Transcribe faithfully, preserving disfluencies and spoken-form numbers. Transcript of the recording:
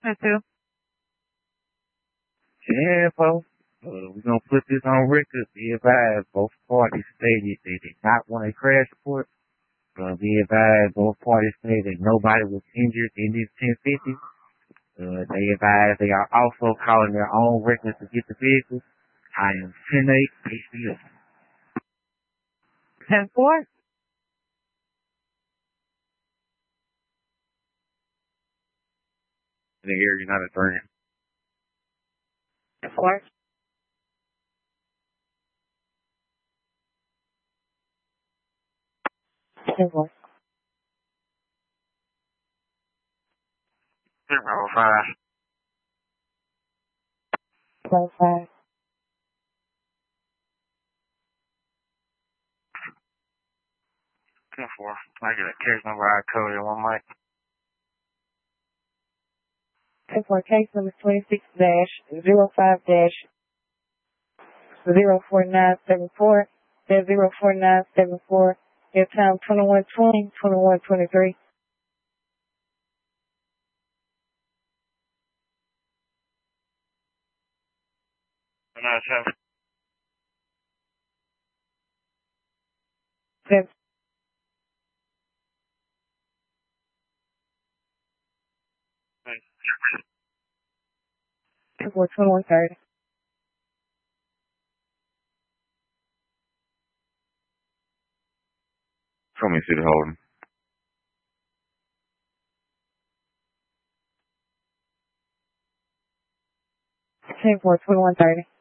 That's who? Yeah, folks. Uh, we're going to put this on record. Be advised, both parties stated they did not want a crash report. Uh, be advised, both parties stated that nobody was injured in this ten fifty. Uh, they advised they are also calling their own records to get the vehicles. I am ten eight H B S. ten four? The area's not a threat. ten four. ten four. Zero five. Zero five. ten four. I get a case number I code in one mic. ten four, case number twenty-six dash zero five dash zero four nine seven four. That's zero four nine seven four. Your time twenty-one twenty, twenty-one twenty-three. nine seven. That's ten four, twenty-one thirty. Show me City Holding. ten four, twenty-one thirty.